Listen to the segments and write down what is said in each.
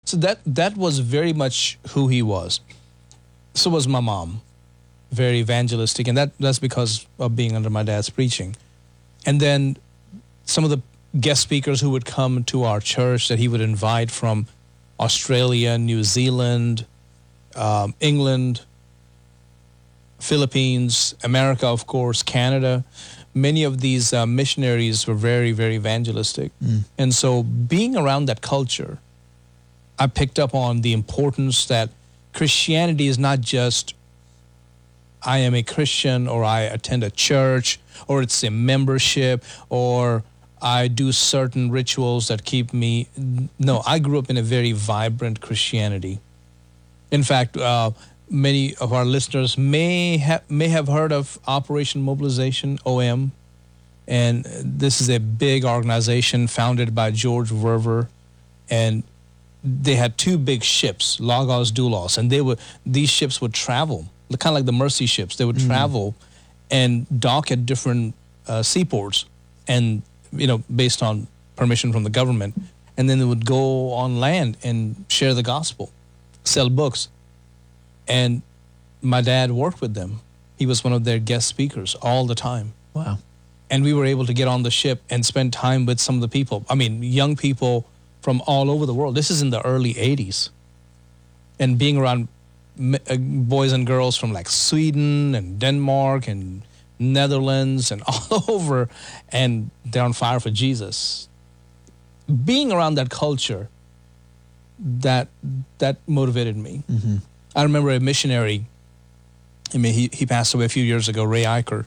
So that was very much who he was. So was my mom, very evangelistic, and that's because of being under my dad's preaching. And then some of the guest speakers who would come to our church that he would invite from Australia, New Zealand, England, Philippines, America, of course, Canada. Many of these missionaries were very, very evangelistic. And so being around that culture, I picked up on the importance that Christianity is not just I am a Christian or I attend a church or it's a membership or I do certain rituals that keep me. No, I grew up in a very vibrant Christianity. In fact, many of our listeners may have heard of Operation Mobilization, OM. And this is a big organization founded by George Verver. And they had two big ships, Logos, Doulos, and these ships would travel, kind of like the Mercy ships. They would travel and dock at different seaports, and based on permission from the government, and then they would go on land and share the gospel, sell books. And my dad worked with them. He was one of their guest speakers all the time. Wow. And we were able to get on the ship and spend time with some of the people. I mean, young people from all over the world. This is in the early 80s. And being around boys and girls from like Sweden and Denmark and Netherlands and all over, and they're on fire for Jesus. Being around that culture, that motivated me. Mm-hmm. I remember a missionary, I mean, he passed away a few years ago, Ray Eicher.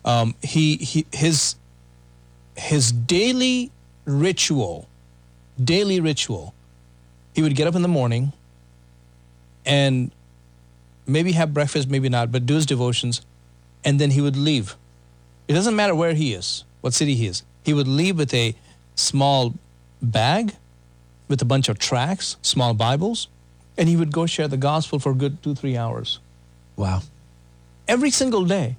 His daily ritual, he would get up in the morning and maybe have breakfast, maybe not, but do his devotions, and then he would leave. It doesn't matter where he is, what city he is. He would leave with a small bag with a bunch of tracts, small Bibles, and he would go share the gospel for a good 2-3 hours. Wow. Every single day.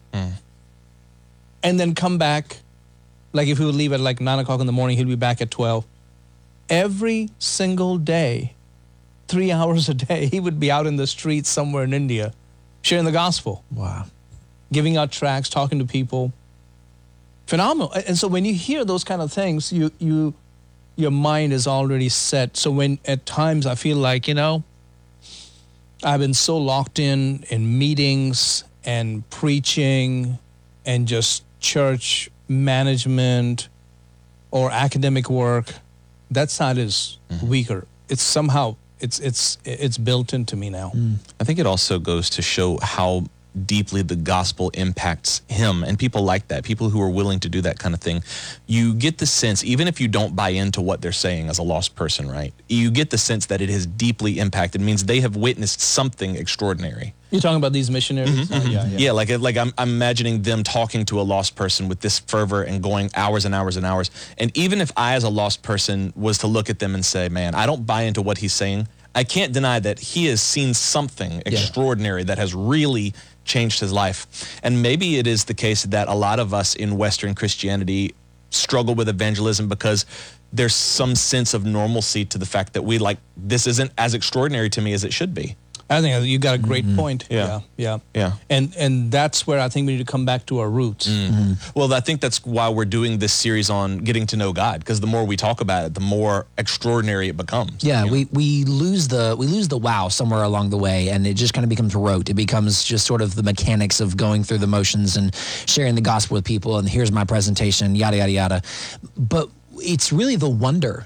And then come back, like if he would leave at like 9 o'clock in the morning, he'd be back at 12. Every single day, 3 hours a day, he would be out in the streets somewhere in India sharing the gospel. Wow. Giving out tracts, talking to people. Phenomenal. And so when you hear those kind of things, your mind is already set. So when at times I feel like, I've been so locked in meetings and preaching and just church management or academic work, that side is weaker. It's somehow it's built into me now. I think it also goes to show how deeply the gospel impacts him and people like that, people who are willing to do that kind of thing. You get the sense, even if you don't buy into what they're saying as a lost person, right? You get the sense that it has deeply impacted. It means they have witnessed something extraordinary. You're talking about these missionaries? Yeah, like I'm imagining them talking to a lost person with this fervor and going hours and hours and hours. And even if I, as a lost person, was to look at them and say, man, I don't buy into what he's saying, I can't deny that he has seen something extraordinary that has really changed his life. And maybe it is the case that a lot of us in Western Christianity struggle with evangelism because there's some sense of normalcy to the fact that this isn't as extraordinary to me as it should be. I think you got a great point. Yeah. And that's where I think we need to come back to our roots. Well, I think that's why we're doing this series on getting to know God, because the more we talk about it, the more extraordinary it becomes. Yeah, we lose the wow somewhere along the way, and it just kind of becomes rote. It becomes just sort of the mechanics of going through the motions and sharing the gospel with people, and here's my presentation, yada yada yada. But it's really the wonder,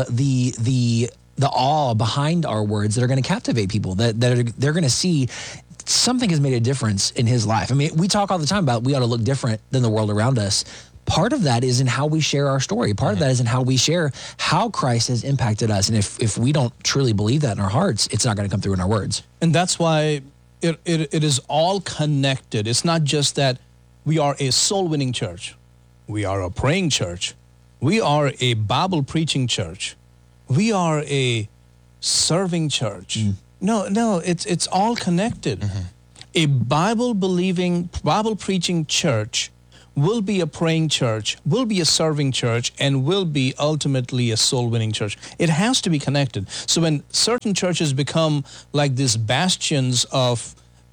the awe behind our words that are going to captivate people, that they're going to see something has made a difference in his life. I mean, we talk all the time about we ought to look different than the world around us. Part of that is in how we share our story. Part of that is in how we share how Christ has impacted us. And if we don't truly believe that in our hearts, it's not going to come through in our words. And that's why it is all connected. It's not just that we are a soul-winning church. We are a praying church. We are a Bible-preaching church. We are a serving church. No, it's all connected. A Bible-believing, Bible-preaching church will be a praying church, will be a serving church, and will be ultimately a soul-winning church. It has to be connected. So when certain churches become like these bastions of,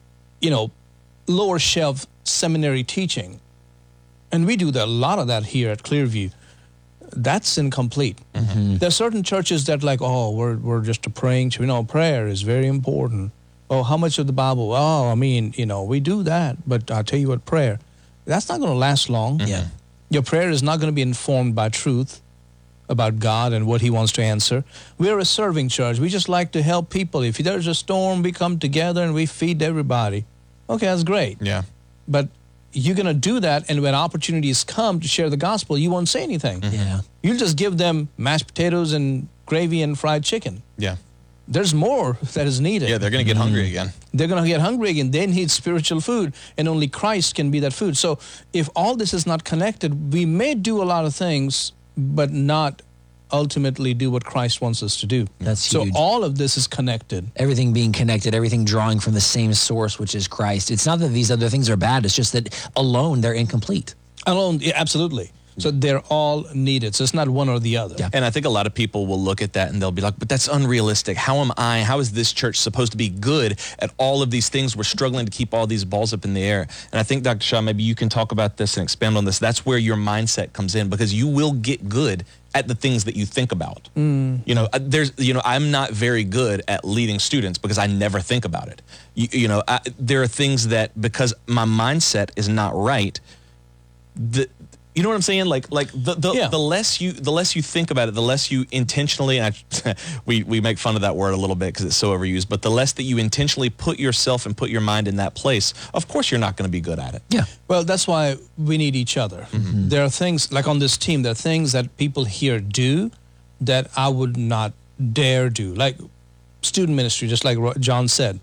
lower shelf seminary teaching, and we do a lot of that here at Clearview, that's incomplete. There are certain churches that we're just a praying church. Prayer is very important. Oh, how much of the Bible? Oh, we do that, but I'll tell you what, prayer, that's not going to last long. Yeah. Your prayer is not going to be informed by truth about God and what he wants to answer. We're a serving church. We just like to help people. If there's a storm, we come together and we feed everybody. Okay, that's great. Yeah. But you're going to do that, and when opportunities come to share the gospel, you won't say anything. Yeah. You'll just give them mashed potatoes and gravy and fried chicken. Yeah. There's more that is needed. Yeah, they're going to get hungry again. They're going to get hungry again. They need spiritual food, and only Christ can be that food. So if all this is not connected, we may do a lot of things, but not ultimately do what Christ wants us to do. That's so huge. all of this is connected. Everything being connected, everything drawing from the same source, which is Christ. It's not that these other things are bad. It's just that alone they're incomplete. Alone, yeah, absolutely. So they're all needed. So it's not one or the other. Yeah. And I think a lot of people will look at that and they'll be like, but that's unrealistic. How is this church supposed to be good at all of these things? We're struggling to keep all these balls up in the air. And I think, Dr. Shaw, maybe you can talk about this and expand on this. That's where your mindset comes in, because you will get good at the things that you think about. I'm not very good at leading students because I never think about it. There are things that, because my mindset is not right, you know what I'm saying? The less you think about it, the less you intentionally, and we make fun of that word a little bit because it's so overused, but the less that you intentionally put yourself and put your mind in that place, of course you're not going to be good at it. Yeah. Well, that's why we need each other. There are things, like on this team, there are things that people here do that I would not dare do. Like student ministry, just like John said.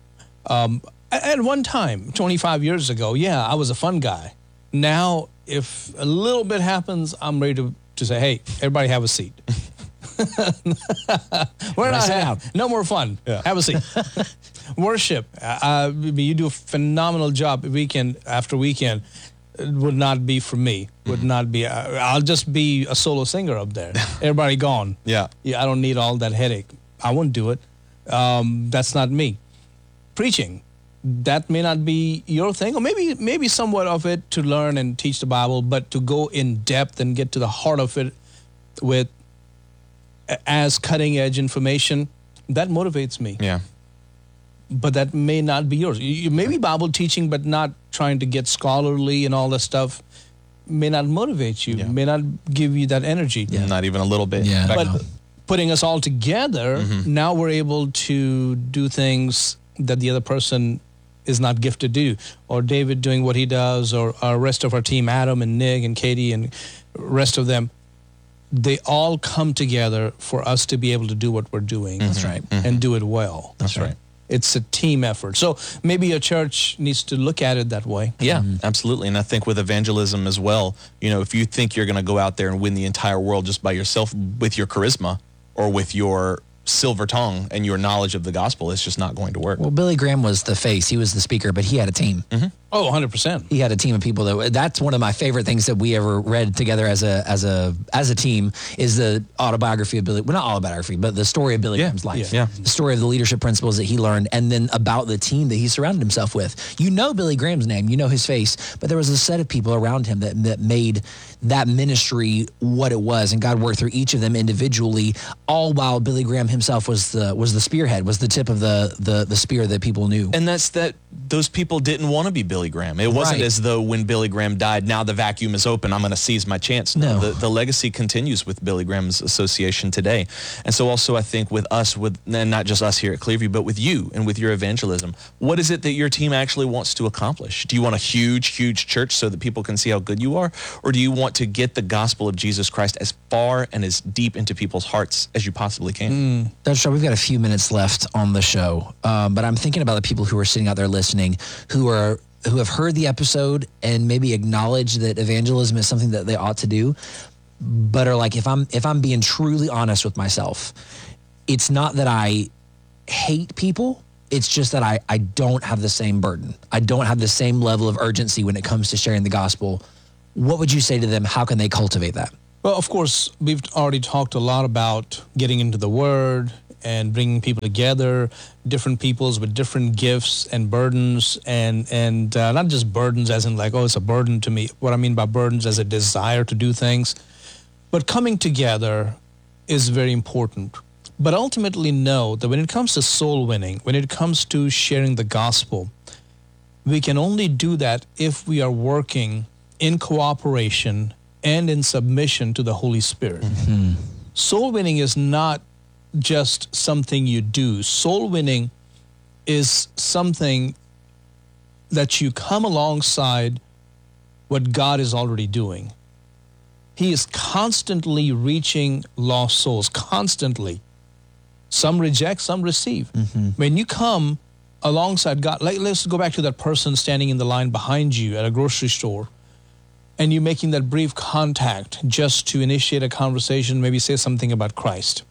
At one time, 25 years ago, I was a fun guy. Now, if a little bit happens, I'm ready to say, hey, everybody have a seat. We're not no more fun. Yeah. Have a seat. Worship. You do a phenomenal job weekend after weekend. It would not be for me. Would not be. I'll just be a solo singer up there. Everybody gone. Yeah. I don't need all that headache. I won't do it. That's not me. Preaching. That may not be your thing, or maybe somewhat of it to learn and teach the Bible, but to go in depth and get to the heart of it with as cutting edge information, that motivates me. Yeah. But that may not be yours. You may be Bible teaching, but not trying to get scholarly and all that stuff may not motivate you, may not give you that energy. Yeah. Not even a little bit. Yeah. But putting us all together, now we're able to do things that the other person is not gifted to do, or David doing what he does, or our rest of our team, Adam and Nick and Katie and rest of them, they all come together for us to be able to do what we're doing. That's right. And do it well. That's right. It's a team effort. So maybe a church needs to look at it that way. Yeah, absolutely. And I think with evangelism as well, if you think you're going to go out there and win the entire world just by yourself with your charisma or with your silver tongue and your knowledge of the gospel, it's just not going to work. Well, Billy Graham was the face. He was the speaker, but he had a team. Oh, 100%. He had a team of people that's one of my favorite things that we ever read together as a team is the autobiography of Billy. Well, not autobiography, but the story of Billy Graham's life. Yeah. The story of the leadership principles that he learned, and then about the team that he surrounded himself with. You know Billy Graham's name, you know his face, but there was a set of people around him that made that ministry what it was, and God worked through each of them individually, all while Billy Graham himself was the spearhead, was the tip of the spear that people knew. And that's that those people didn't want to be Billy Graham. It wasn't as though when Billy Graham died, now the vacuum is open, I'm going to seize my chance. No. The legacy continues with Billy Graham's association today. And so also I think with us, and not just us here at Clearview, but with you and with your evangelism, what is it that your team actually wants to accomplish? Do you want a huge, huge church so that people can see how good you are? Or do you want to get the gospel of Jesus Christ as far and as deep into people's hearts as you possibly can? Dr. Shaw, we've got a few minutes left on the show, but I'm thinking about the people who are sitting out there listening, who have heard the episode and maybe acknowledge that evangelism is something that they ought to do, but are like, if I'm being truly honest with myself, it's not that I hate people. It's just that I don't have the same burden. I don't have the same level of urgency when it comes to sharing the gospel what would you say to them? How can they cultivate that? Well, of course, we've already talked a lot about getting into the Word and bringing people together, different peoples with different gifts and burdens, and not just burdens as in like, oh, it's a burden to me. What I mean by burdens as a desire to do things. But coming together is very important. But ultimately know that when it comes to soul winning, when it comes to sharing the gospel, we can only do that if we are working in cooperation and in submission to the Holy Spirit. Mm-hmm. Soul winning is not just something you do. Soul winning is something that you come alongside what God is already doing. He is constantly reaching lost souls, constantly. Some reject, some receive. Mm-hmm. When you come alongside God, let's go back to that person standing in the line behind you at a grocery store, and you making that brief contact just to initiate a conversation, maybe say something about Christ.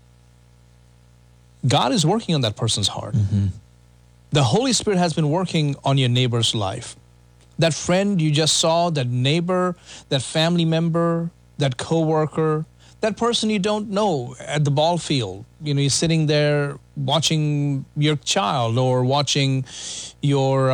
God is working on that person's heart. Mm-hmm. The Holy Spirit has been working on your neighbor's life. That friend you just saw, that neighbor, that family member, that coworker, that person you don't know at the ball field. You know, you're sitting there watching your child or watching your,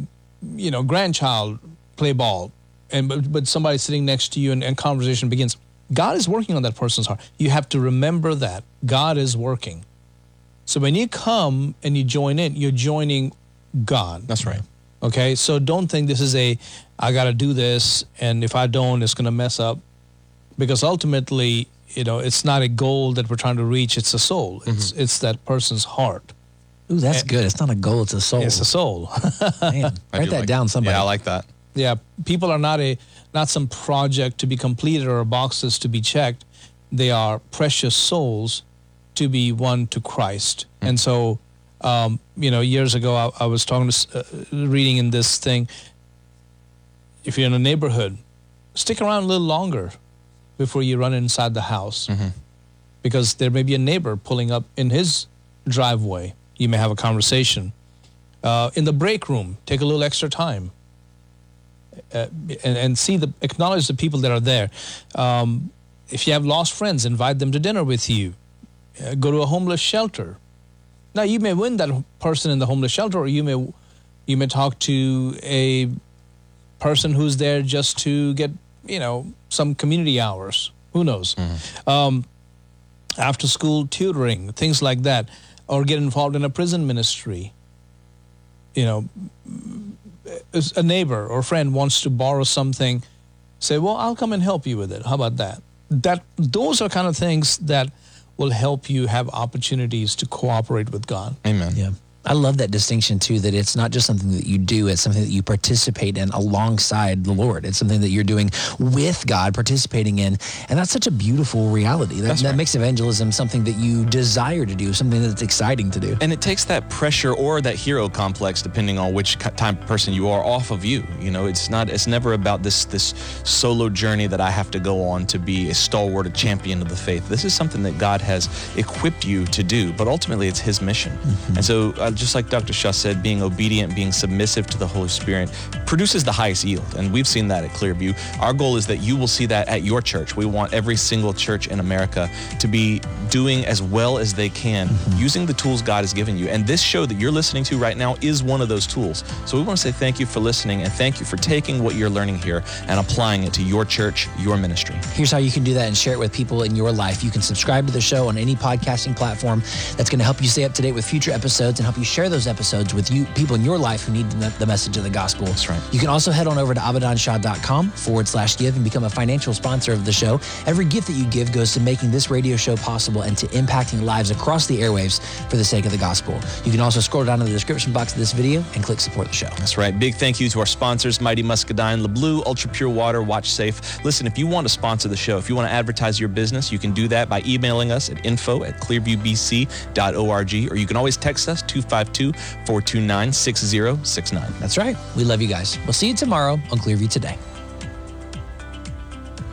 grandchild play ball, but somebody's sitting next to you and conversation begins. God is working on that person's heart. You have to remember that God is working. So when you come and you join in, you're joining God. That's right. Okay, so don't think this is I got to do this, and if I don't, it's going to mess up. Because ultimately, it's not a goal that we're trying to reach. It's a soul. It's that person's heart. Ooh, that's good. It's not a goal. It's a soul. It's a soul. Man, write that down, somebody. Yeah, I like that. Yeah, people are not some project to be completed or boxes to be checked. They are precious souls to be won to Christ. And so, years ago, I was reading in this thing, if you're in a neighborhood, stick around a little longer before you run inside the house. Because there may be a neighbor pulling up in his driveway. You may have a conversation. In the break room, take a little extra time. And acknowledge the people that are there. If you have lost friends, invite them to dinner with you. Go to a homeless shelter. Now you may win that person in the homeless shelter, or you may talk to a person who's there just to get some community hours. Who knows? After school tutoring, things like that, or get involved in a prison ministry. A neighbor or friend wants to borrow something, say, well, I'll come and help you with it. How about that? Those are kind of things that will help you have opportunities to cooperate with God. Amen. Yeah. I love that distinction too, that it's not just something that you do, it's something that you participate in alongside the Lord. It's something that you're doing with God, participating in. And that's such a beautiful reality. That makes evangelism something that you desire to do, something that's exciting to do. And it takes that pressure or that hero complex, depending on which type of person you are, off of you. It's never about this solo journey that I have to go on to be a stalwart, a champion of the faith. This is something that God has equipped you to do, but ultimately it's his mission. And so just like Dr. Shah said, being obedient, being submissive to the Holy Spirit produces the highest yield. And we've seen that at Clearview. Our goal is that you will see that at your church. We want every single church in America to be doing as well as they can, using the tools God has given you. And this show that you're listening to right now is one of those tools. So we want to say thank you for listening, and thank you for taking what you're learning here and applying it to your church, your ministry. Here's how you can do that and share it with people in your life. You can subscribe to the show on any podcasting platform. That's going to help you stay up to date with future episodes and help you share those episodes with people in your life who need the message of the gospel. That's right. You can also head on over to abadanshah.com/give and become a financial sponsor of the show. Every gift that you give goes to making this radio show possible and to impacting lives across the airwaves for the sake of the gospel. You can also scroll down to the description box of this video and click support the show. That's right. Big thank you to our sponsors, Mighty Muscadine, LeBlue, Ultra Pure Water, Watch Safe. Listen, if you want to sponsor the show, if you want to advertise your business, you can do that by emailing us at info@clearviewbc.org, or you can always text us 252-429-6069. That's right. We love you guys. We'll see you tomorrow on Clearview Today.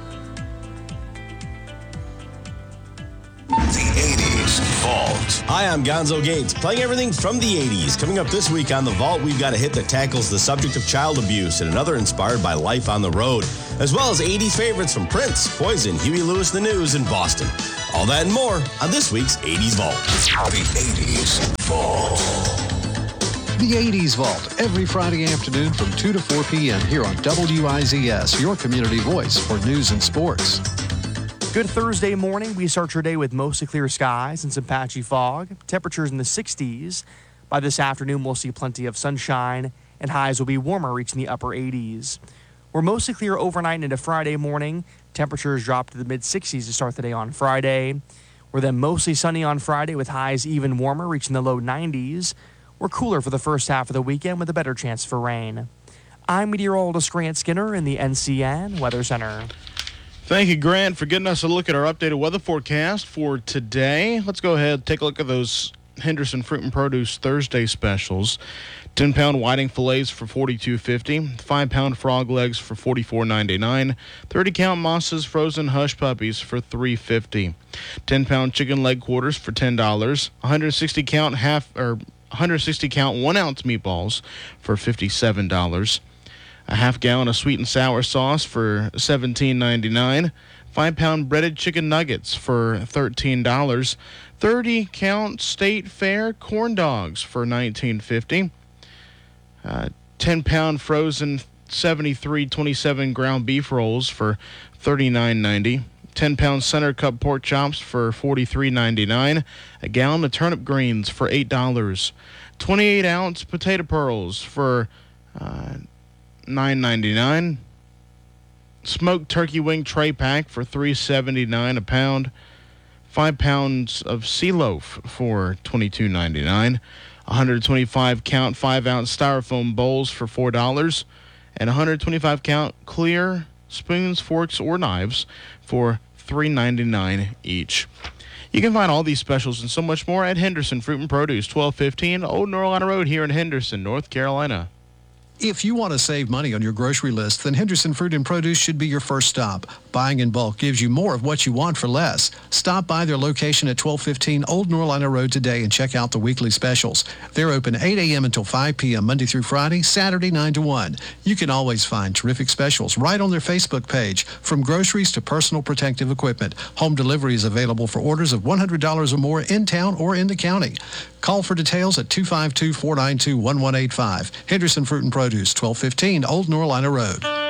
The 80s Vault. Hi, I'm I'm Gonzo Gates, playing everything from the 80s. Coming up this week on The Vault, we've got a hit that tackles the subject of child abuse and another inspired by life on the road, as well as 80s favorites from Prince, Poison, Huey Lewis, The News, and Boston. All that and more on this week's 80s Vault. The 80s Vault. The 80s Vault, every Friday afternoon from 2 to 4 p.m. here on WIZS, your community voice for news and sports. Good Thursday morning. We start your day with mostly clear skies and some patchy fog. Temperatures in the 60s. By this afternoon, we'll see plenty of sunshine, and highs will be warmer, reaching the upper 80s. We're mostly clear overnight into Friday morning. Temperatures drop to the mid-60s to start the day on Friday. We're then mostly sunny on Friday with highs even warmer, reaching the low 90s. We're cooler for the first half of the weekend with a better chance for rain. I'm meteorologist Grant Skinner in the NCN Weather Center. Thank you, Grant, for getting us a look at our updated weather forecast for today. Let's go ahead and take a look at those Henderson Fruit and Produce Thursday specials. 10-pound whiting fillets for $42.50, 5-pound frog legs for $44.99, 30-count Moss's frozen hush puppies for $3.50, 10-pound chicken leg quarters for $10, 160-count 1-ounce meatballs for $57. A half gallon of sweet and sour sauce for $17.99. 5-pound breaded chicken nuggets for $13. 30-count State Fair corn dogs for $19.50. 10-pound frozen 73-27 ground beef rolls for $39.90. 10-pound center cut pork chops for $43.99. A gallon of turnip greens for $8. 28-ounce potato pearls for $9.99. Smoked turkey wing tray pack for $3.79 a pound. 5 pounds of sea loaf for $22.99. 125-count 5-ounce styrofoam bowls for $4. And 125-count clear spoons, forks, or knives for $3.99 each. You can find all these specials and so much more at Henderson Fruit and Produce, 1215 Old North Carolina Road here in Henderson, North Carolina. If you want to save money on your grocery list, then Henderson Fruit and Produce should be your first stop. Buying in bulk gives you more of what you want for less. Stop by their location at 1215 Old North Carolina Road today and check out the weekly specials. They're open 8 a.m. until 5 p.m. Monday through Friday, Saturday 9 to 1. You can always find terrific specials right on their Facebook page, from groceries to personal protective equipment. Home delivery is available for orders of $100 or more in town or in the county. Call for details at 252-492-1185. Henderson Fruit and Produce, 1215 Old North Carolina Road.